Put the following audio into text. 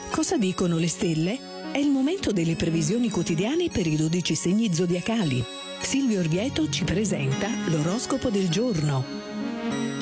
Cosa dicono le stelle? È il momento delle previsioni quotidiane per i 12 segni zodiacali. Silvio Orvieto ci presenta l'oroscopo del giorno.